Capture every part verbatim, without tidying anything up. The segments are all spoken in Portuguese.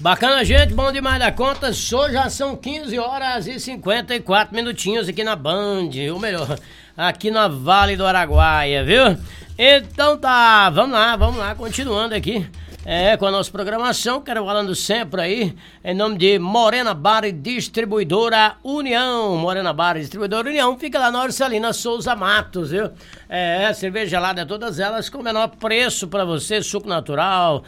Bacana, gente, bom demais da conta. Só já são quinze horas e cinquenta e quatro minutinhos aqui na Band, ou melhor, aqui na Vale do Araguaia, viu? Então tá, vamos lá, vamos lá, continuando aqui. É, com a nossa programação, quero falando sempre aí, em nome de Morena Bar e Distribuidora União. Morena Bar e Distribuidora União, fica lá na Orcelina Souza Matos, viu? É, cerveja gelada, todas elas com o menor preço pra você, suco natural,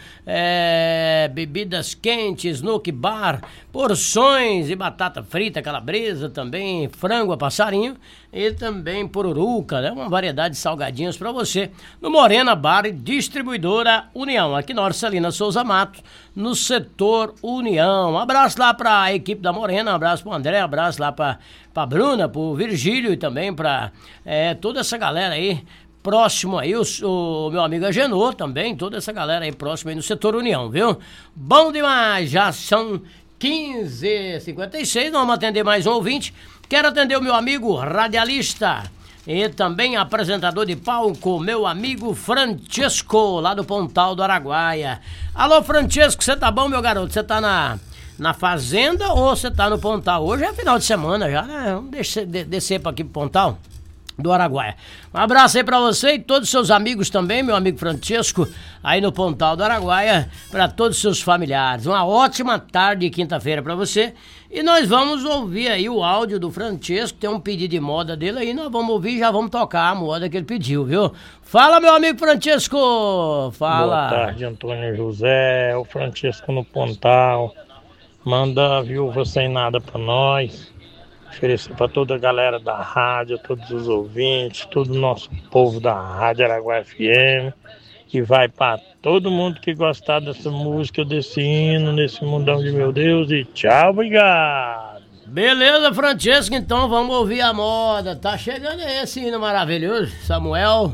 é, bebidas quentes, Nuke Bar, porções e batata frita, calabresa também, frango a passarinho e também pururuca, né? Uma variedade de salgadinhos pra você no Morena Bar e Distribuidora União, aqui na Orcelina Souza Matos, no setor União. Um abraço lá pra equipe da Morena, um abraço pro André, um abraço lá pra, pra Bruna, pro Virgílio e também pra é, toda essa galera aí, próximo aí, o, o meu amigo Agenor também, toda essa galera aí próximo aí no setor União, viu? Bom demais, já são quinze e cinquenta e seis, nós vamos atender mais um ouvinte. Quero atender o meu amigo radialista e também apresentador de palco, meu amigo Francesco, lá do Pontal do Araguaia. Alô, Francesco, você tá bom, meu garoto? Você tá na, na fazenda ou você tá no Pontal? Hoje é final de semana já, né? Vamos descer, de, descer pra aqui pro Pontal do Araguaia. Um abraço aí pra você e todos os seus amigos também, meu amigo Francesco, aí no Pontal do Araguaia, pra todos os seus familiares. Uma ótima tarde de quinta-feira pra você. E nós vamos ouvir aí o áudio do Francesco, tem um pedido de moda dele aí, nós vamos ouvir e já vamos tocar a moda que ele pediu, viu? Fala, meu amigo Francesco! Fala! Boa tarde, Antônio José, o Francesco no Pontal. Manda a Viúva Sem Nada pra nós. Oferecer para toda a galera da rádio, todos os ouvintes, todo o nosso povo da Rádio Araguaia F M, que vai para todo mundo que gostar dessa música, desse hino, nesse mundão de meu Deus, e tchau, obrigado! Beleza, Francesco, então vamos ouvir a moda. Tá chegando aí esse hino maravilhoso, Samuel.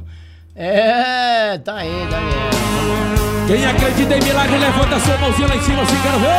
É, tá aí, Daniel. Quem acredita em milagre, levanta a sua mãozinha lá em cima, assim, quero ver!